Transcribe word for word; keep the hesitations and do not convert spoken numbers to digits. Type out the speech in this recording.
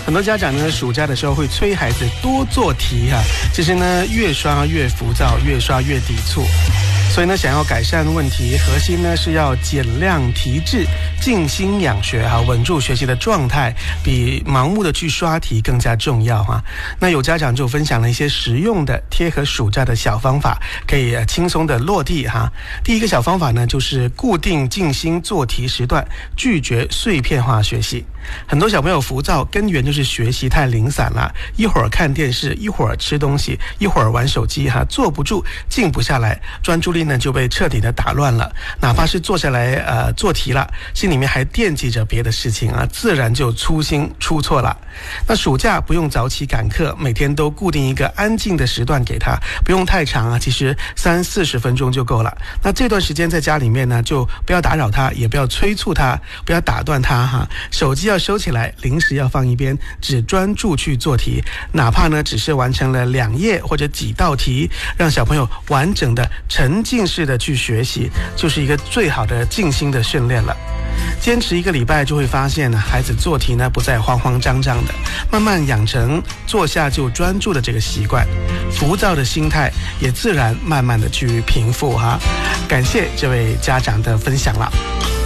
很多家长呢，暑假的时候会催孩子多做题啊，其实呢，越刷越浮躁，越刷越抵触。所以呢，想要改善问题，核心呢是要减量提质，静心养学哈，稳住学习的状态，比盲目的去刷题更加重要哈。那有家长就分享了一些实用的贴合暑假的小方法，可以轻松的落地哈。第一个小方法呢，就是固定静心做题时段，拒绝碎片化学习。很多小朋友浮躁，根源就是学习太零散了，一会儿看电视，一会儿吃东西，一会儿玩手机哈，坐不住，静不下来，专注力呢就被彻底的打乱了。哪怕是坐下来呃做题了，心里面还惦记着别的事情啊，自然就粗心出错了。那暑假不用早起赶课，每天都固定一个安静的时段给他，不用太长啊，其实三四十分钟就够了。那这段时间在家里面呢，就不要打扰他，也不要催促他，不要打断他哈。手机要收起来，零食要放一边，只专注去做题，哪怕呢只是完成了两页或者几道题，让小朋友完整的沉浸式的去学习，就是一个最好的静心的训练了。坚持一个礼拜就会发现呢，孩子做题呢不再慌慌张张的，慢慢养成坐下就专注的这个习惯，浮躁的心态也自然慢慢的去平复哈。感谢这位家长的分享了。